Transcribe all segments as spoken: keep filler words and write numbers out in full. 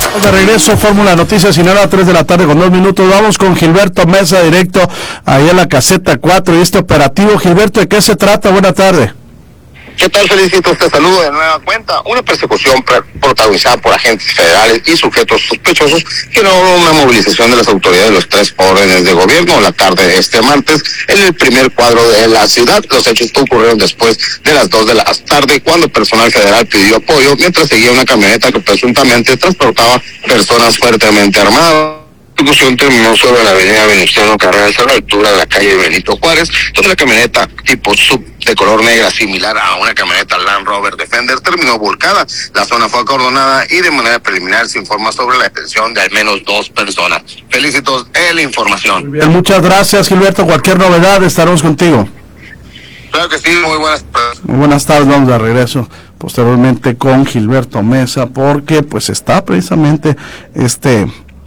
De regreso, Fórmula Noticias, Sinaloa, tres de la tarde con dos minutos. Vamos con Gilberto Mesa, directo ahí en la caseta cuatro y este operativo. Gilberto, ¿de qué se trata? Buena tarde. ¿Qué tal, Felicitos? Te saludo de nueva cuenta. Una persecución protagonizada por agentes federales y sujetos sospechosos generó una movilización de las autoridades de los tres órdenes de gobierno la tarde de este martes en el primer cuadro de la ciudad. Los hechos ocurrieron después de las dos de la tarde, cuando personal federal pidió apoyo mientras seguía una camioneta que presuntamente transportaba personas fuertemente armadas. La discusión terminó sobre la avenida Venustiano Carranza, a la altura de la calle Benito Juárez, donde la camioneta tipo sub de color negra, similar a una camioneta Land Rover Defender, terminó volcada. La zona fue acordonada y de manera preliminar se informa sobre la detención de al menos dos personas. Felicitos en la información. Muy bien, muchas gracias, Gilberto. Cualquier novedad estaremos contigo. Claro que sí, muy buenas tardes. Muy buenas tardes, vamos de regreso posteriormente con Gilberto Mesa, porque pues está precisamente este...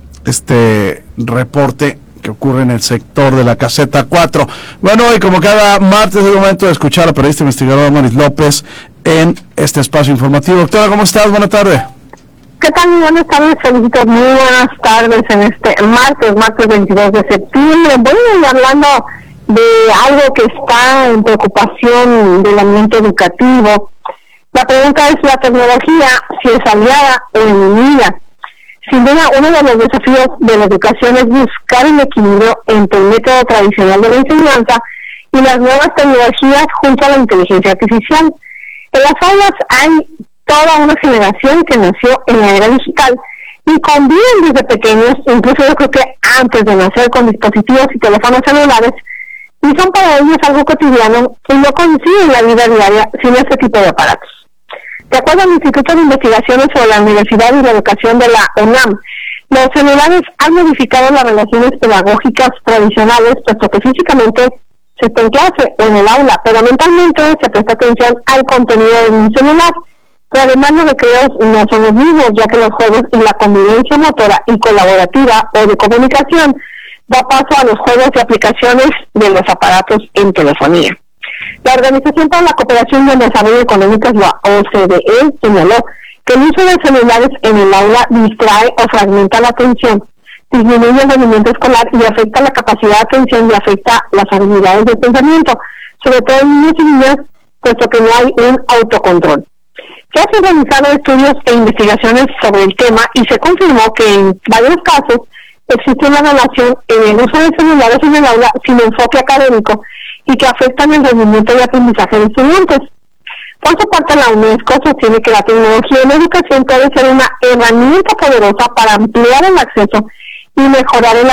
este reporte que ocurre en el sector de la caseta cuatro. Bueno, y como cada martes es el momento de escuchar a la periodista investigadora Maris López en este espacio informativo. Doctora, ¿cómo estás? Buenas tardes. ¿Qué tal? Muy buenas tardes, felicito. Muy buenas tardes en este martes, martes veintidós de septiembre. Bueno, hablando de algo que está en preocupación del ambiente educativo. La pregunta es la tecnología, si es aliada o enemiga. Sin duda, uno de los desafíos de la educación es buscar el equilibrio entre el método tradicional de la enseñanza y las nuevas tecnologías junto a la inteligencia artificial. En las aulas hay toda una generación que nació en la era digital y conviven desde pequeños, incluso yo creo que antes de nacer, con dispositivos y teléfonos celulares, y son para ellos algo cotidiano y no coinciden la vida diaria sin este tipo de aparatos. De acuerdo al Instituto de Investigaciones sobre la Universidad y la Educación de la UNAM, los celulares han modificado las relaciones pedagógicas tradicionales, puesto que físicamente se está en clase o en el aula, pero mentalmente se presta atención al contenido de un celular. Pero además los recreos no son los mismos, ya que los juegos y la convivencia motora y colaborativa o de comunicación da paso a los juegos y aplicaciones de los aparatos en telefonía. La Organización para la Cooperación y el Desarrollo Económico, la O C D E, señaló que el uso de celulares en el aula distrae o fragmenta la atención, disminuye el rendimiento escolar y afecta la capacidad de atención y afecta las habilidades de pensamiento, sobre todo en niños y niñas, puesto que no hay un autocontrol. Ya se han realizado estudios e investigaciones sobre el tema y se confirmó que en varios casos existe una relación en el uso de celulares en el aula sin enfoque académico y que afectan el rendimiento y aprendizaje de estudiantes. Por su parte, la UNESCO sostiene que la tecnología en la educación puede ser una herramienta poderosa para ampliar el acceso y mejorar el